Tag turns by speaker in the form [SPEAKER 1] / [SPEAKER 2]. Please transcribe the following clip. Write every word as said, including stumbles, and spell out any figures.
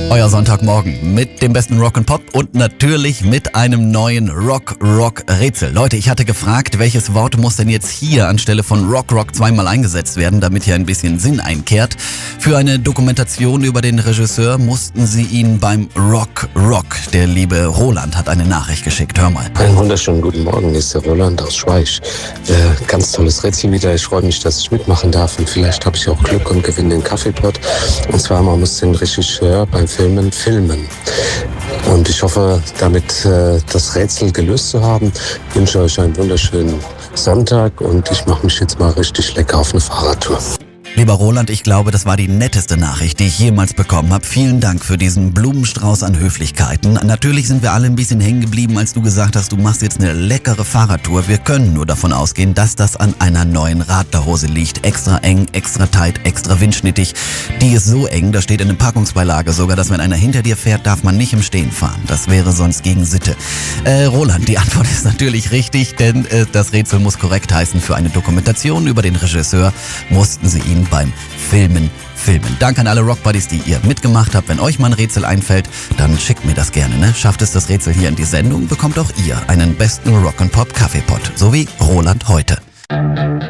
[SPEAKER 1] Euer Sonntagmorgen mit dem besten Rock and Pop und natürlich mit einem neuen Rock-Rock-Rätsel. Leute, ich hatte gefragt, welches Wort muss denn jetzt hier anstelle von Rock-Rock zweimal eingesetzt werden, damit hier ein bisschen Sinn einkehrt. Für eine Dokumentation über den Regisseur mussten sie ihn beim Rock-Rock. Der liebe Roland hat eine Nachricht geschickt. Hör mal.
[SPEAKER 2] Einen wunderschönen guten Morgen, hier ist der Roland aus Schweich. Äh, ganz tolles Rätsel wieder. Ich freue mich, dass ich mitmachen darf und vielleicht habe ich auch Glück und gewinne den Kaffeepot. Und zwar, man muss den Regisseur beim Filmen filmen. Und ich hoffe, damit äh, das Rätsel gelöst zu haben, wünsche euch einen wunderschönen Sonntag und ich mache mich jetzt mal richtig lecker auf eine Fahrradtour.
[SPEAKER 1] Lieber Roland, ich glaube, das war die netteste Nachricht, die ich jemals bekommen habe. Vielen Dank für diesen Blumenstrauß an Höflichkeiten. Natürlich sind wir alle ein bisschen hängen geblieben, als du gesagt hast, du machst jetzt eine leckere Fahrradtour. Wir können nur davon ausgehen, dass das an einer neuen Radlerhose liegt. Extra eng, extra tight, extra windschnittig. Die ist so eng, da steht in der Packungsbeilage sogar, dass wenn einer hinter dir fährt, darf man nicht im Stehen fahren. Das wäre sonst gegen Sitte. Äh, Roland, die Antwort ist natürlich richtig, denn äh, das Rätsel muss korrekt heißen. Für eine Dokumentation über den Regisseur mussten sie ihn beim Filmen filmen. Danke an alle Rockbuddies, die ihr mitgemacht habt. Wenn euch mal ein Rätsel einfällt, dann schickt mir das gerne. Ne? Schafft es das Rätsel hier in die Sendung, bekommt auch ihr einen besten Rock'n'Pop Kaffeepot. So wie Roland heute.